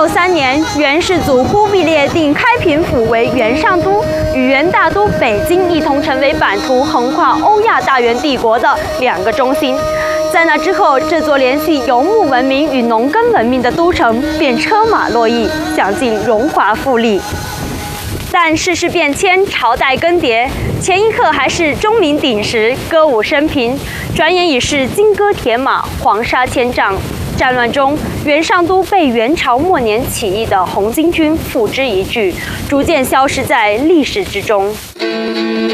1163年，元世祖忽必烈定开平府为元上都，与元大都北京一同成为版图横跨欧亚大元帝国的两个中心。在那之后，这座联系游牧文明与农耕文明的都城便车马络绎，享尽荣华富丽。但世事变迁，朝代更迭，前一刻还是钟鸣鼎食、歌舞升平，转眼已是金戈铁马、黄沙千丈。战乱中，元上都被元朝末年起义的红巾军付之一炬，逐渐消失在历史之中。